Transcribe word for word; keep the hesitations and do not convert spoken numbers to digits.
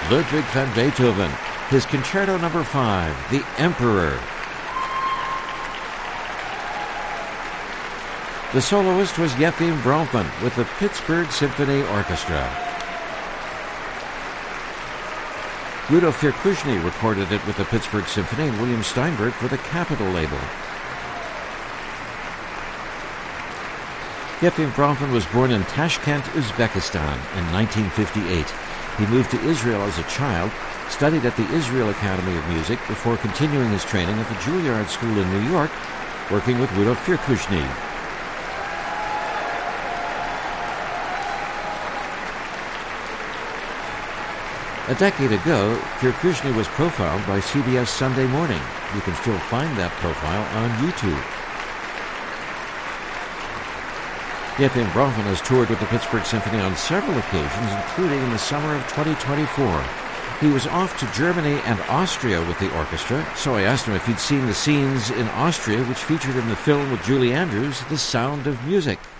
Ludwig van Beethoven, his Concerto Number five, The Emperor. The soloist was Yefim Bronfman with the Pittsburgh Symphony Orchestra. Rudolf Firkushny recorded it with the Pittsburgh Symphony and William Steinberg for the Capitol label. Yefim Bronfman was born in Tashkent, Uzbekistan in nineteen fifty-eight. He moved to Israel as a child, studied at the Israel Academy of Music before continuing his training at the Juilliard School in New York, working with Rudolf Firkushny. A decade ago, Firkushny was profiled by C B S Sunday Morning. You can still find that profile on YouTube. Yefim Bronfman has toured with the Pittsburgh Symphony on several occasions, including in the summer of twenty twenty-four. He was off to Germany and Austria with the orchestra, so I asked him if he'd seen the scenes in Austria which featured in the film with Julie Andrews, The Sound of Music.